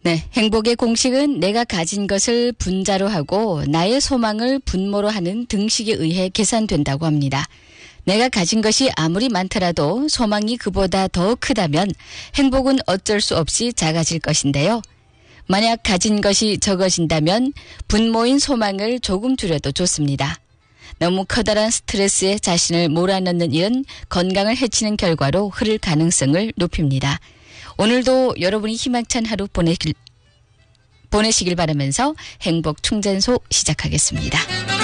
네, 행복의 공식은 내가 가진 것을 분자로 하고 나의 소망을 분모로 하는 등식에 의해 계산된다고 합니다. 내가 가진 것이 아무리 많더라도 소망이 그보다 더 크다면 행복은 어쩔 수 없이 작아질 것인데요. 만약 가진 것이 적어진다면 분모인 소망을 조금 줄여도 좋습니다. 너무 커다란 스트레스에 자신을 몰아넣는 일은 건강을 해치는 결과로 흐를 가능성을 높입니다. 오늘도 여러분이 희망찬 하루 보내시길 바라면서 행복 충전소 시작하겠습니다.